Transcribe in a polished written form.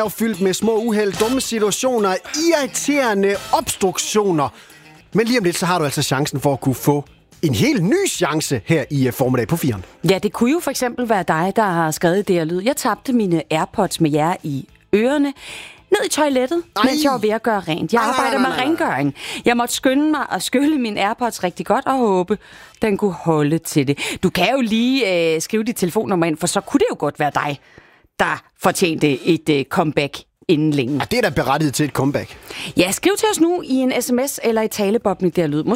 er fyldt med små uheld, dumme situationer, irriterende obstruktioner. Men lige om lidt, så har du altså chancen for at kunne få en helt ny chance her i formiddag på 4'eren. Ja, det kunne jo for eksempel være dig, der har skrevet det her lyd. Jeg tabte mine AirPods med jer i ørerne ned i toilettet, mens jeg var ved at gøre rent. Jeg arbejder med rengøring. Jeg måtte skynde mig at skylle mine AirPods rigtig godt og håbe, den kunne holde til det. Du kan jo lige skrive dit telefonnummer ind, for så kunne det jo godt være dig, der fortjente et comeback inden længe. Ja, det er da berettiget til et comeback. Ja, skriv til os nu i en sms eller i taleboblen der lyd.